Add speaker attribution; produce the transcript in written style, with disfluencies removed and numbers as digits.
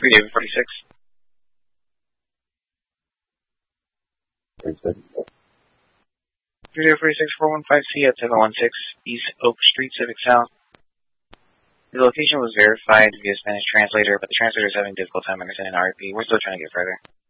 Speaker 1: David 46. 415C at 716 East Oak Street, Civic South. The location was verified via Spanish translator, but the translator is having a difficult time understanding RP. We're still trying to get further.